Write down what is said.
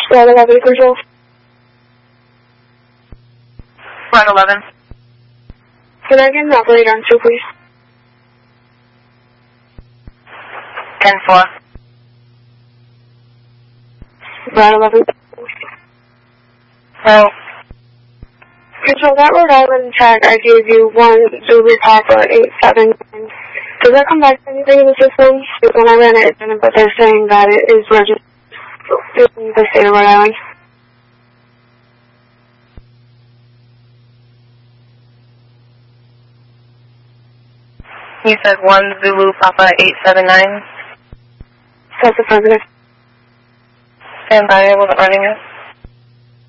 Line 11 control. Line 11. Can I get an operator on 2, please? 10-4. Line 11. No. Control, that Rhode Island tag I gave you, 1 Zulu Papa 879. Does that come back to anything in the system? Because when I ran it, it didn't, but they're saying that it is registered in the state of Rhode Island. You said 1 Zulu Papa 879? That's affirmative. Stand by, I wasn't running it.